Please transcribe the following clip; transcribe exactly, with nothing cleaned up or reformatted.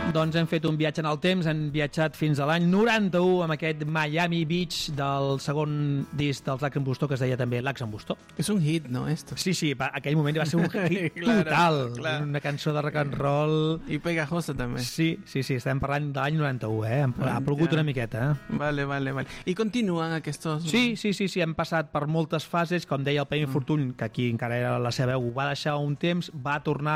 Doncs hem fet un viatge en el temps, hem viatjat fins a l'any noranta-u amb aquest Miami Beach del segon disc dels Lacs en Bustó, que es deia també Lacs en Bustó. És un hit, ¿no? Esto. Sí, sí, en aquell moment va ser un hit Claro, total, claro. una cançó de rock and roll. I pegajosa també. Sí, sí, sí, estem parlant de l'any noranta-u, eh? Ha plogut una miqueta, eh? Vale, vale, vale. I continuen aquests... Sí, sí, sí, sí, hem passat per moltes fases, com deia el Peyu Mm. Fortuny, que aquí encara era la seva veu, ho va deixar un temps, va tornar